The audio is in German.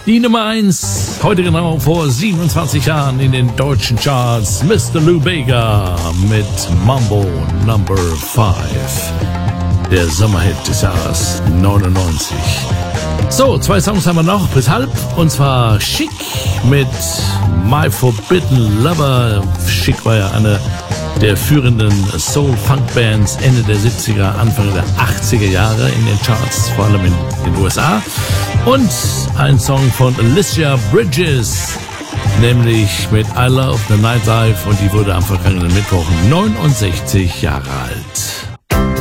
Die Nummer 1, heute genau vor 27 Jahren in den deutschen Charts, Mr. Lou Bega mit Mambo Number 5. Der Sommerhit des Jahres 99. So, 2 Songs haben wir noch bis halb. Und zwar Chic mit My Forbidden Lover. Chic war ja eine der führenden Soul-Funk-Bands Ende der 70er, Anfang der 80er Jahre in den Charts, vor allem in den USA. Und ein Song von Alicia Bridges, nämlich mit I Love the Nightlife. Und die wurde am vergangenen Mittwoch 69 Jahre alt.